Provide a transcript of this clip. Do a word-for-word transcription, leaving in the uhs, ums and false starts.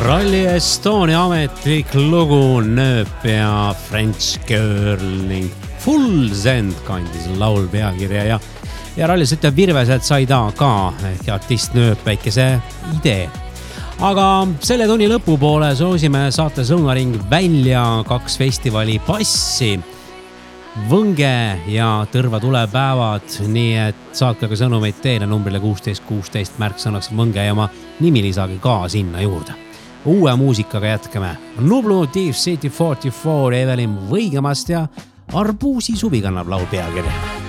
Rally Estonia ametlik lugu Nööp ja French Girl ning Full Zend kandis laul pealkirja ja, ja rallisõitja Virveselt sai ta ka ehk artist Nööp väikese idee. Aga selle tunni lõpupoole soosime saates Lõunaring välja kaks festivali passi. Võnge ja Tõrva tulepäevad, nii et saatke ka sõnumeid teele numbrile kuusteist kuusteist märksõnaks Võnge ja oma nimi lisage ka sinna juurde. Uue muusikaga jätkame. Nublu Deep City nelikümmend neli Evelin Võigemast ja Arbuusi suvi kannab laul pealkirja.